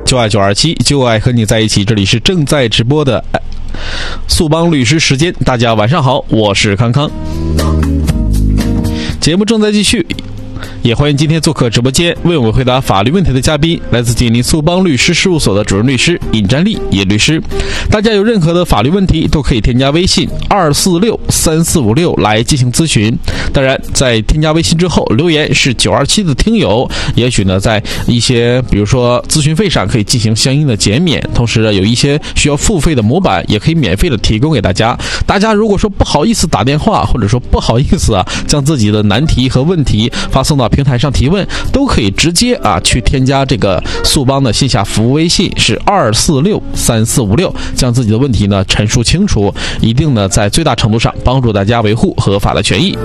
就爱927，就爱和你在一起。这里是正在直播的速帮律师时间，大家晚上好，我是康康。节目正在继续，也欢迎今天做客直播间为我们回答法律问题的嘉宾，来自吉林速帮律师事务所的主任律师尹占利尹律师。大家有任何的法律问题都可以添加微信2463456来进行咨询。当然在添加微信之后留言是927的听友，也许呢在一些比如说咨询费上可以进行相应的减免，同时有一些需要付费的模板也可以免费的提供给大家。大家如果说不好意思打电话，或者说不好意思将自己的难题和问题发送到平台上提问，都可以直接去添加这个速帮的线下服务微信是2463456，将自己的问题呢陈述清楚，一定呢在最大程度上帮助大家维护合法的权益。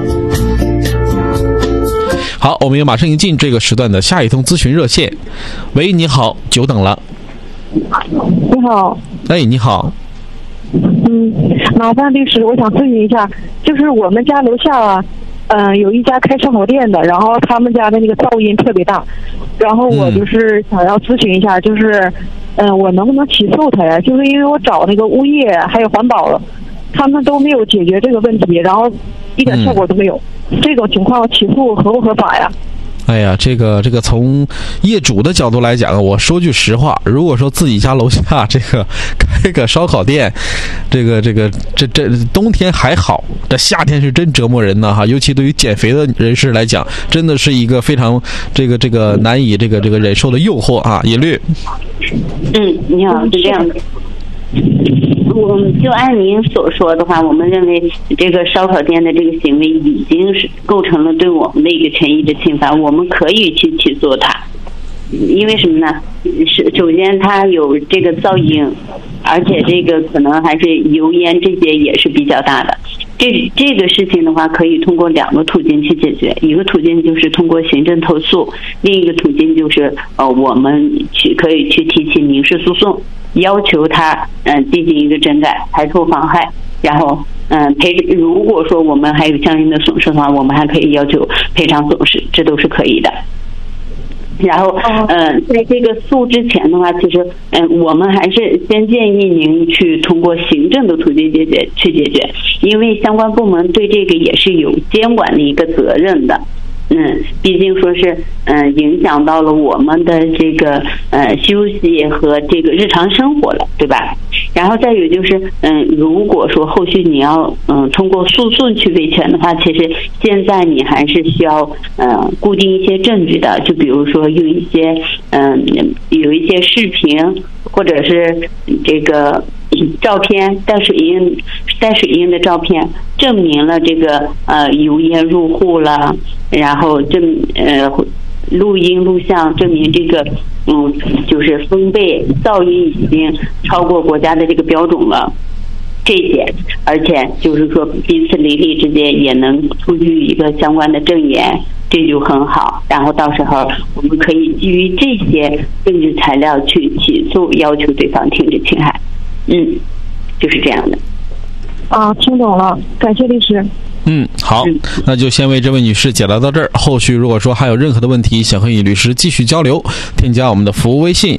好，我们也马上迎进这个时段的下一通咨询热线。喂，你好，久等了。 你好。 哎，你好。 麻烦律师，我想咨询一下，就是我们家楼下有一家开烧烤店的，然后他们家的那个噪音特别大，然后我就是想要咨询一下，就是我能不能起诉他呀？就是因为我找那个物业还有环保了，他们都没有解决这个问题，然后一点效果都没有。这种情况起诉合不合法呀？ 哎呀，这个从业主的角度来讲，我说句实话，如果说自己家楼下这个开个烧烤店，这冬天还好，这夏天是真折磨人呢哈，尤其对于减肥的人士来讲，真的是一个非常这个难以这个忍受的诱惑啊。叶律。 你好，是这样的。我们就按您所说的话，我们认为这个烧烤店的这个行为已经是构成了对我们的一个权益的侵犯，我们可以去起诉他。因为什么呢？首先它有这个噪音，而且这个可能还是油烟，这些也是比较大的。这个事情的话，可以通过2个途径去解决。一个途径就是通过行政投诉，另一个途径就是我们可以去提起民事诉讼，要求他进行一个整改，排除妨害，然后如果说我们还有相应的损失的话，我们还可以要求赔偿损失，这都是可以的。然后在这个诉之前的话，其实我们还是先建议您去通过行政的途径去解决，因为相关部门对这个也是有监管的一个责任的。毕竟说是影响到了我们的这个休息和这个日常生活了，对吧？然后再有就是如果说后续你要通过诉讼去维权的话，其实现在你还是需要固定一些证据的，就比如说用一些有一些视频或者是这个照片带水印的照片，证明了这个油烟入户了，然后录音录像证明这个就是风贝噪音已经超过国家的这个标准了，这些，而且就是说彼此邻里之间也能出具一个相关的证言，这就很好。然后到时候我们可以基于这些证据材料去起诉，要求对方停止侵害。就是这样的。 听懂了，感谢律师。 好，那就先为这位女士解答到这儿。后续如果说还有任何的问题想和尹律师继续交流，添加我们的服务微信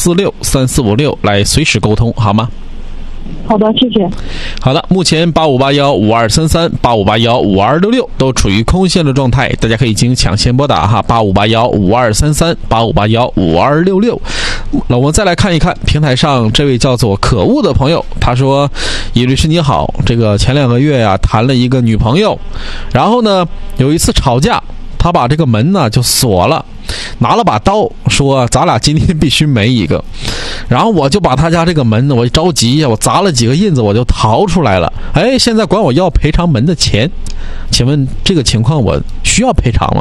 2463456来随时沟通，好吗？ 好的，谢谢。 好的，目前85815233、85815266都处于空线的状态，大家可以进行抢先拨打哈，85815233、85815266。那我们再来看一看平台上这位叫做可恶的朋友，他说：“尹律师你好，这个前2个月谈了一个女朋友，然后呢有一次吵架，他把这个门呢就锁了，拿了把刀说咱俩今天必须没一个。然后我就把他家这个门，我着急呀，我砸了几个印子，我就逃出来了。现在管我要赔偿门的钱，请问这个情况我需要赔偿吗？”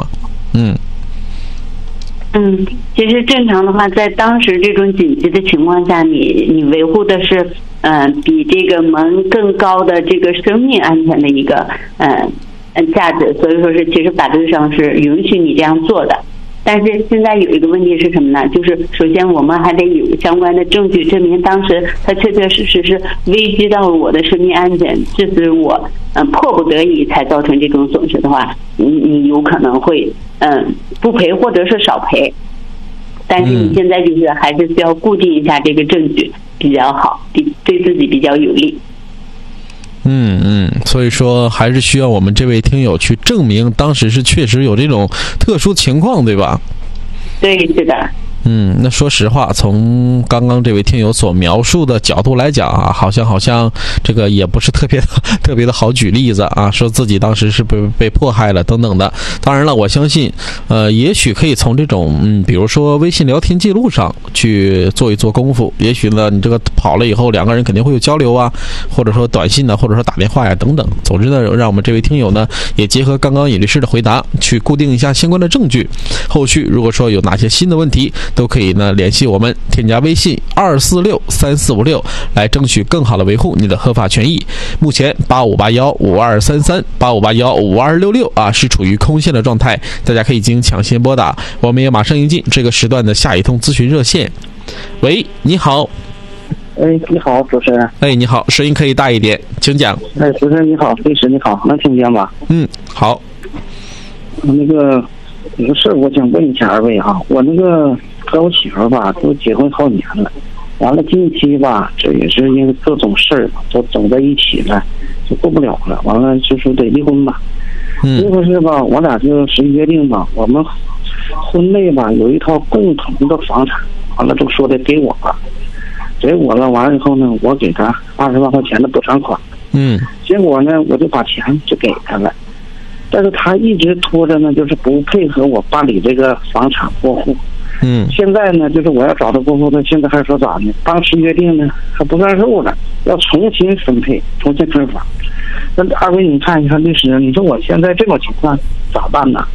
其实正常的话，在当时这种紧急的情况下，你维护的是比这个门更高的这个生命安全的一个价值，所以说是其实法律上是允许你这样做的。但是现在有一个问题是什么呢？就是首先我们还得有相关的证据证明当时他确确实实是危及到了我的生命安全，致使我迫不得已才造成这种损失的话，你有可能会不赔或者是少赔。 但是你现在就是还是需要固定一下这个证据比较好，对自己比较有利。 所以说还是需要我们这位听友去证明当时是确实有这种特殊情况，对吧？ 对，是的。 那说实话，从刚刚这位听友所描述的角度来讲啊，好像这个也不是特别的好举例子啊，说自己当时是被迫害了等等的。当然了，我相信，也许可以从这种比如说微信聊天记录上去做一做功夫。也许呢，你这个跑了以后，两个人肯定会有交流啊，或者说短信呢，或者说打电话呀等等。总之呢，让我们这位听友呢，也结合刚刚尹律师的回答，去固定一下相关的证据。后续如果说有哪些新的问题，都可以呢联系我们，添加微信2463456来争取更好的维护你的合法权益。目前85815233、85815266啊是处于空线的状态，大家可以进行抢先拨打。我们也马上迎进这个时段的下一通咨询热线。喂，你好。 你好，主持人。 你好，声音可以大一点，请讲。 主持人你好，律师你好，能听见吗？ 好。 有个事我想问一下二位哈，我和我媳妇吧都结婚好年了，完了近期吧，这也是因为各种事儿都整在一起了，就过不了了，完了就说得离婚吧。离婚是吧，我俩就是约定吧，我们婚内吧有一套共同的房产，完了就说的给我了，完了以后呢，我给他20万块钱的补偿款。结果呢，我就把钱就给他了。但是他一直拖着呢，就是不配合我办理这个房产过户。现在呢，就是我要找他过户，他现在还说咋呢？当时约定呢还不算数了，要重新分配、重新分房。那二位你看一看律师，你说我现在这种情况咋办呢？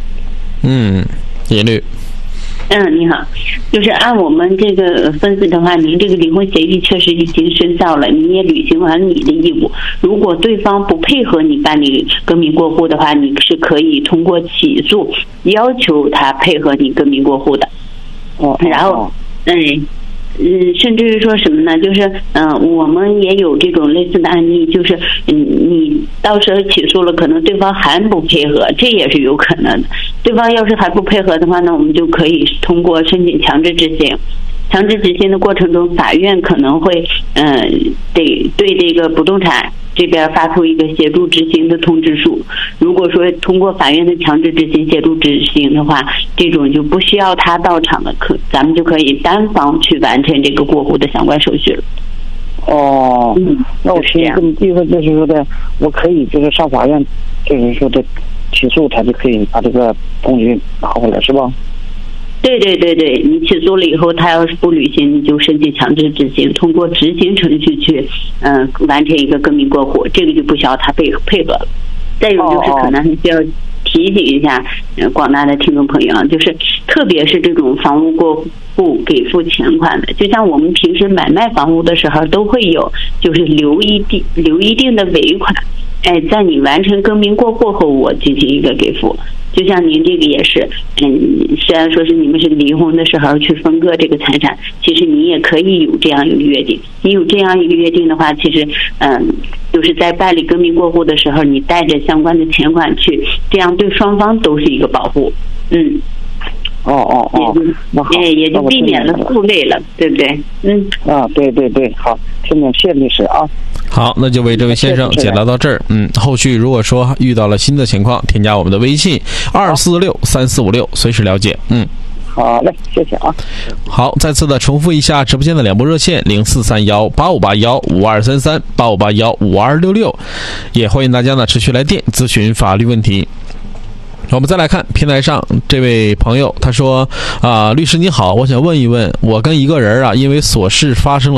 叶律。 你好，就是按我们这个分析的话，您这个离婚协议确实已经生效了，你也履行完你的义务。如果对方不配合你办理更名过户的话，你是可以通过起诉要求他配合你更名过户的。然后甚至于说什么呢？就是我们也有这种类似的案例，就是你到时候起诉了，可能对方还不配合，这也是有可能的。对方要是还不配合的话呢，我们就可以通过申请强制执行。强制执行的过程中，法院可能会得对这个不动产这边发出一个协助执行的通知书。如果说通过法院的强制执行协助执行的话，这种就不需要他到场了，咱们就可以单方去完成这个过户的相关手续了。 那我听这么意思就是说的，我可以就是上法院，就是说的起诉他就可以把这个东西拿回来，是吧？ 对，你起诉了以后，他要是不履行，你就申请强制执行，通过执行程序去完成一个更名过户，这个就不需要他配合了。再有就是可能还需要提醒一下广大的听众朋友啊，就是特别是这种房屋过户给付钱款的，就像我们平时买卖房屋的时候都会有，就是留一定的尾款，在你完成更名过户后，我进行一个给付。就像您这个也是，虽然说是你们是离婚的时候去分割这个财产，其实你也可以有这样一个约定。你有这样一个约定的话，其实就是在办理更名过户的时候，你带着相关的钱款去，这样对双方都是一个保护。也就避免了负累了，对不对？ 对，好，听懂，谢律师啊。 好，那就为这位先生解答到这儿。后续如果说遇到了新的情况，添加我们的微信2463456，随时了解。 好嘞，谢谢啊。 好，再次的重复一下直播间的两部热线043185815233、85815266，也欢迎大家呢持续来电咨询法律问题。我们再来看平台上这位朋友，他说律师你好，我想问一问，我跟一个人因为琐事发生了